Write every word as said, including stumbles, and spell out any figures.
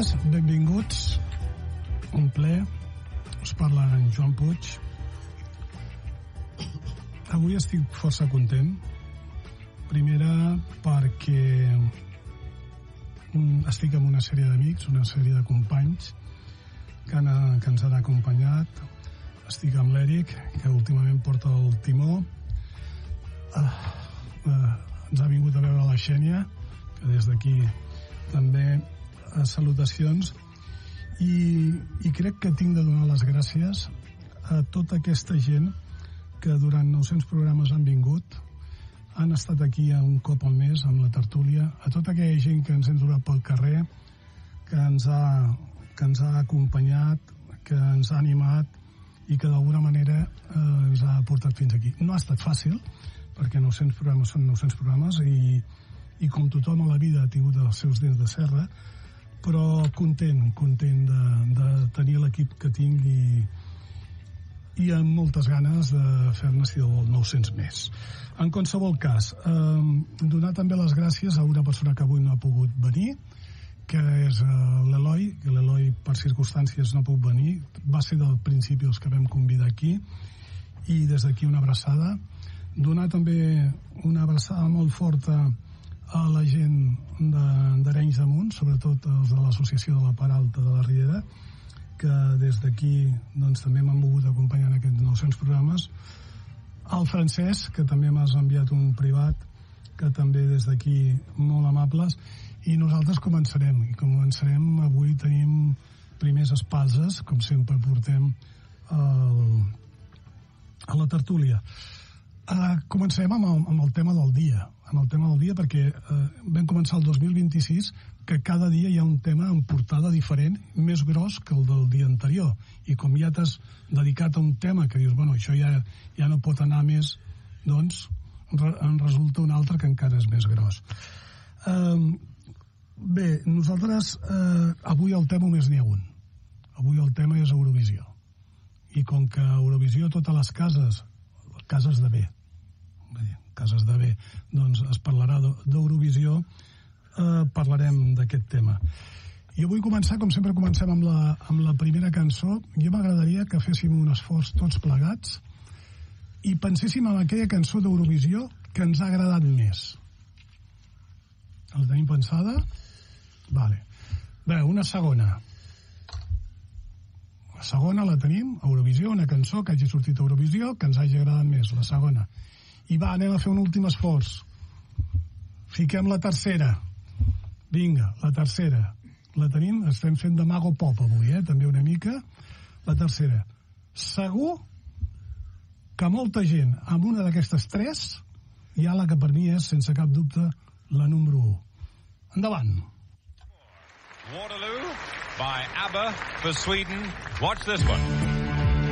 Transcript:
tardes, benvinguts. Un ple. Us parla en Joan Puig. Avui estic força content. Primera, perquè estic amb una sèrie d'amics, una sèrie de companys que, han, que ens han acompanyat. Estic amb l'Eric, que últimament porta el timó. Uh, uh, ens ha vingut a veure la Xènia, que des d'aquí també uh, salutacions. I, I crec que tinc de donar les gràcies a tota aquesta gent que durant nou-cents programes han vingut, han estat aquí un cop al mes amb la tertúlia, a tota aquella gent que ens hem trobat pel carrer, que ens ha, que ens ha acompanyat, que ens ha animat i que d'alguna manera eh, ens ha portat fins aquí. No ha estat fàcil, perquè nou-cents programes són nou-cents programes i, i com tothom a la vida ha tingut els seus dents de serra, però content, content de, de tenir l'equip que tinc i, i amb moltes ganes de fer-ne, si vol, nou-cents més. En qualsevol cas, eh, donar també les gràcies a una persona que avui no ha pogut venir, que és eh, l'Eloi, que l'Eloi per circumstàncies no ha pogut venir, va ser del principi els que vam convidar aquí, i des d'aquí una abraçada. Donar també una abraçada molt forta a la gent d'Arenys de Munt, sobretot els de l'Associació de la Part Alta de la Riera, que des d'aquí doncs, també m'han volgut acompanyar en aquests nou-cents programes. Al Francesc, que també m'has enviat un privat, que també des d'aquí molt amables, i nosaltres començarem. I començarem, avui tenim primers espases, com sempre portem el, a la tertúlia. Uh, començarem amb el, amb el tema del dia, amb el tema del dia perquè uh, vam començar el dos mil vint-i-sis que cada dia hi ha un tema en portada diferent, més gros que el del dia anterior, i com ja t'has dedicat a un tema que dius, bueno, això ja, ja no pot anar més, doncs re, en resulta un altre que encara és més gros. Uh, bé, nosaltres uh, avui el tema només n'hi ha un, avui el tema és Eurovisió, i com que Eurovisió totes les cases cases de bé, cases de bé, doncs es parlarà d'Eurovisió, eh, parlarem d'aquest tema. Jo vull començar, com sempre comencem amb la, amb la primera cançó. Jo m'agradaria que féssim un esforç tots plegats i penséssim en aquella cançó d'Eurovisió que ens ha agradat més. La tenim pensada? Vale. Bé, una segona. La segona la tenim, Eurovisió, una cançó que hagi sortit a Eurovisió que ens hagi agradat més, la segona. I va, anem a fer un últim esforç. Fiquem la tercera. Vinga, la tercera. La tenim, estem fent de mago pop avui, eh? També una mica. La tercera. Segur que molta gent amb una d'aquestes tres hi ha la que per mi és, sense cap dubte, la número u. Endavant. Waterloo by ABBA for Sweden. Watch this one.